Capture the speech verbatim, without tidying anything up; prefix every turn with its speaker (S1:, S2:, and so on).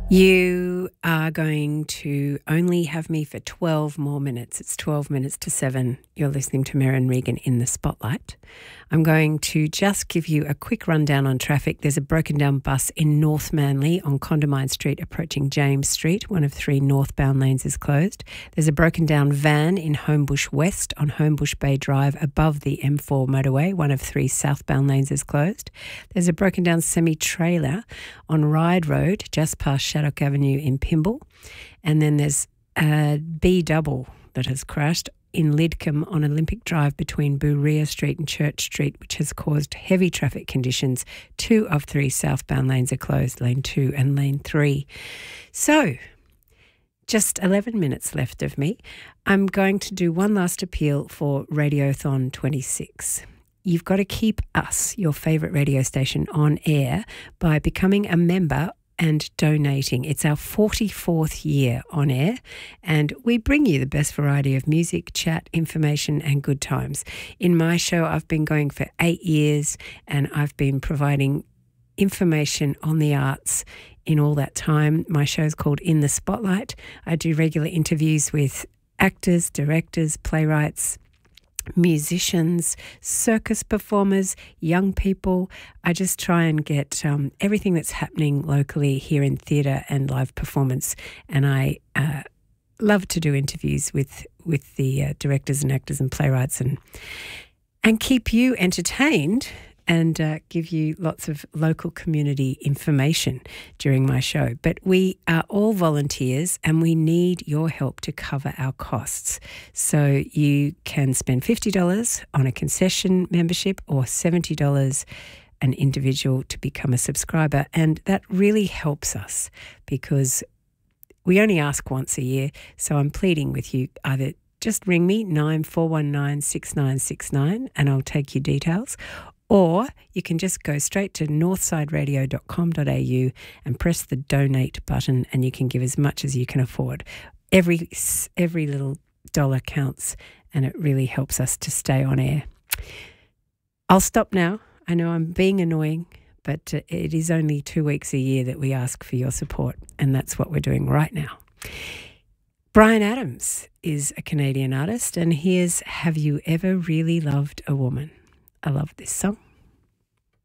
S1: You are going to only have me for twelve more minutes. It's twelve minutes to seven. You're listening to Merryn Regan in the Spotlight. I'm going to just give you a quick rundown on traffic. There's a broken down bus in North Manly on Condamine Street approaching James Street. One of three northbound lanes is closed. There's a broken down van in Homebush West on Homebush Bay Drive above the M four motorway. One of three southbound lanes is closed. There's a broken down semi-trailer on Ryde Road just past Shaddock Avenue in Pymble. And then there's a B-double that has crashed in Lidcombe on Olympic Drive between Bouria Street and Church Street, which has caused heavy traffic conditions. Two of three southbound lanes are closed, lane two and lane three. So, just eleven minutes left of me. I'm going to do one last appeal for Radiothon twenty-six. You've got to keep us, your favourite radio station, on air by becoming a member and donating. It's our forty-fourth year on air, and we bring you the best variety of music, chat, information and good times. In my show, I've been going for eight years and I've been providing information on the arts in all that time. My show is called In the Spotlight. I do regular interviews with actors, directors, playwrights, musicians, circus performers, young people. I just try and get um, everything that's happening locally here in theatre and live performance. And I uh, love to do interviews with with the uh, directors and actors and playwrights and and keep you entertained and uh, give you lots of local community information during my show. But we are all volunteers and we need your help to cover our costs. So you can spend fifty dollars on a concession membership or seventy dollars an individual to become a subscriber. And that really helps us because we only ask once a year. So I'm pleading with you, either just ring me nine four one nine six nine six nine and I'll take your details, or you can just go straight to northside radio dot com dot a u and press the donate button and you can give as much as you can afford. Every every little dollar counts and it really helps us to stay on air. I'll stop now. I know I'm being annoying, but it is only two weeks a year that we ask for your support, and that's what we're doing right now. Bryan Adams is a Canadian artist, and here's Have You Ever Really Loved a Woman? I love this song.